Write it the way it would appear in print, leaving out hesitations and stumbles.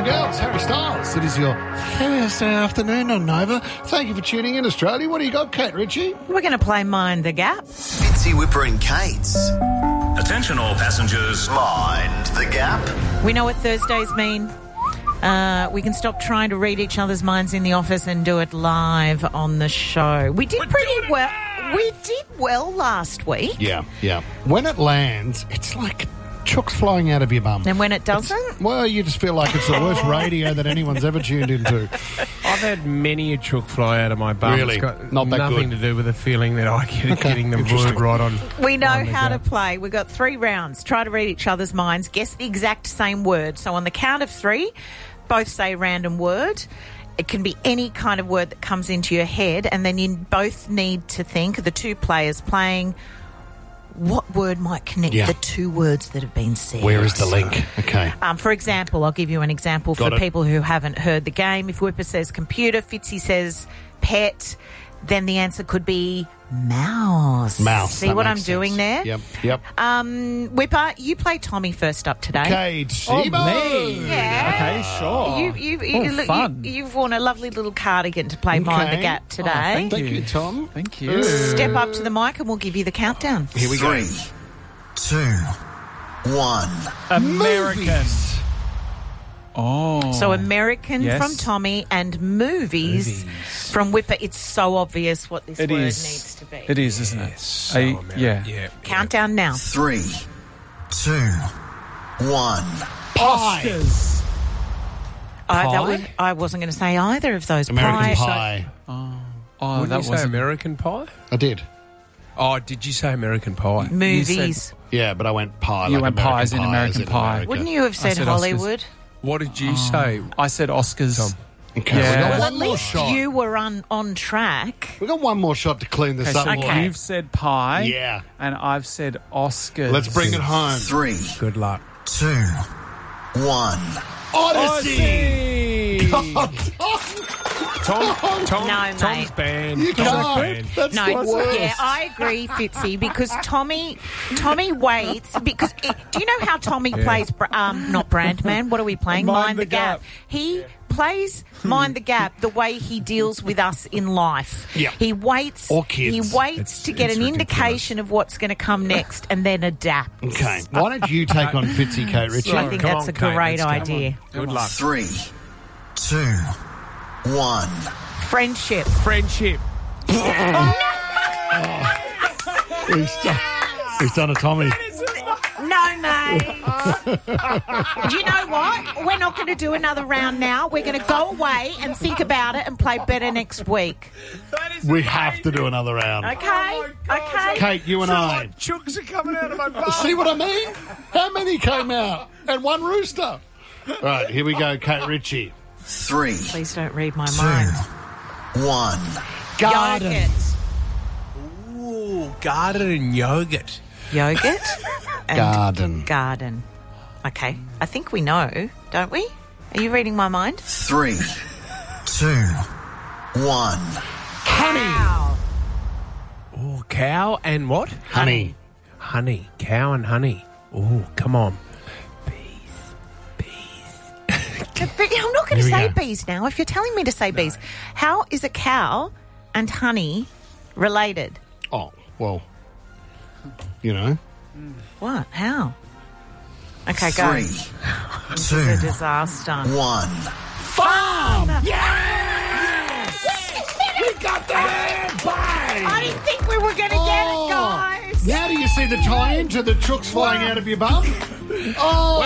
and girls, Harry Styles. It is your Thursday afternoon on Nova. Thank you for tuning in, Australia. What do you got, Kate Ritchie? We're going to play Mind the Gap. Fitzy, Whipper and Kate's Attention all passengers. Mind the Gap. We know what Thursdays mean. We can stop trying to read each other's minds in the office and do it live on the show. We did pretty well. We did well last week. Yeah. When it lands, it's like chooks flying out of your bum. And when it doesn't? Well, you just feel like it's the worst radio that anyone's ever tuned into. I've had many a chook fly out of my bum. Really? It's got Not that nothing good. to do with the feeling that I get getting the Interesting. word right on. We know on the how to gap. play. We've got 3 rounds. Try to read each other's minds. Guess the exact same word. So on the count of 3, both say a random word. It can be any kind of word that comes into your head, and then you both need to think, the 2 players playing, what word might connect the 2 words that have been said. Where is the link? Okay. For example, I'll give you an example Got for it. people who haven't heard the game. If Whipper says computer, Fitzy says pet, then the answer could be mouse. Mouse. See that what I'm makes doing sense. there? Yep. Whipper, you play Tommy first up today. Kate Sibo. me? Yeah. Okay, sure. You've worn a lovely little cardigan to play Mind the Okay. Gap today. Thank you, Tom. Thank you. Step up to the mic and we'll give you the countdown. Here we go. 3, 2, 1. American. Movies. Oh. So American Yes. from Tommy and movies from Whipper. It's so obvious what this It word is. needs to be. It is, isn't it? So yeah. Countdown now. 3, 2, 1. Pie. I wasn't going to say either of those. American Pie. Oh, Wouldn't that you say was American Pie? I did. Oh, did you say American Pie? Movies. Yeah, but I went pie. You like went American pie as in pie, American as in Pie. America. Wouldn't you have said said Hollywood? What did you say? I said Oscars. Tom. Okay, Yeah. we got Well, one At more least shot. you were on track. We got one more shot to clean this up. So Okay. you've said pie. Yeah. And I've said Oscars. Let's bring it home. 3, Good luck. 2, 1. Odyssey. Tom, No, Tom's mate. banned. You Tom's can't. banned. That's No, the worst. yeah, I agree, Fitzy, because Tommy waits because do you know how Tommy plays? Not Brandman. What are we playing? Mind the Gap. He plays Mind the Gap the way he deals with us in life. Yeah. He waits. Or kids. He waits to get it's an ridiculous. indication of what's going to come next, and then adapt. Okay, why don't you take on Fitzy, Kate Ritchie? I think Come that's on, a Kate, great let's go. idea. Good luck. 3, 2, 1. Friendship. Friendship. He's done a Tommy. No, mate. Do you know what? We're not going to do another round now. We're going to go away and think about it and play better next week. We have to do another round. Okay? Okay? Kate, you and I. Chooks are coming out of my butt. See what I mean? How many came out? And one rooster. All right, here we go, Kate Ritchie. 3, Please don't read my 2, mind. 1. Garden. Yogurt. Ooh, garden and yogurt. Yogurt and Garden. garden. Okay. I think we know, don't we? Are you reading my mind? 3, 2, 1. Cow. Oh, cow and what? Honey. Honey. Cow and honey. Oh, come on. I'm not going to Here we say go. bees now. If you're telling me to say bees, how is a cow and honey related? Oh, well, you know. What? How? Okay, go. 3, It's a 2, disaster. 1. Farm! Yes! We got that! Bye! I didn't think we were going to get it, guys. Now do you see the tie-in to the chooks flying out of your bum? Oh!